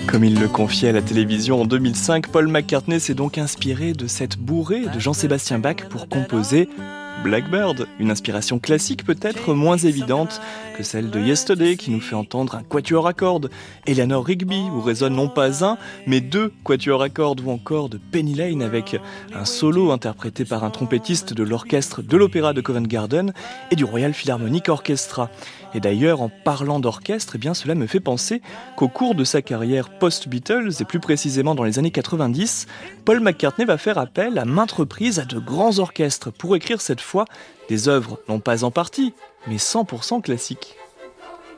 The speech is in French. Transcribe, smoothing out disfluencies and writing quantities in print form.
Comme il le confiait à la télévision en 2005, Paul McCartney s'est donc inspiré de cette bourrée de Jean-Sébastien Bach pour composer Blackbird, une inspiration classique peut-être moins évidente que celle de Yesterday qui nous fait entendre un quatuor à cordes, Eleanor Rigby où résonne non pas un mais deux quatuors à cordes ou encore de Penny Lane avec un solo interprété par un trompettiste de l'orchestre de l'Opéra de Covent Garden et du Royal Philharmonic Orchestra. Et d'ailleurs, en parlant d'orchestre, cela me fait penser qu'au cours de sa carrière post-Beatles, et plus précisément dans les années 90, Paul McCartney va faire appel à maintes reprises à de grands orchestres pour écrire cette fois des œuvres non pas en partie, mais 100% classiques.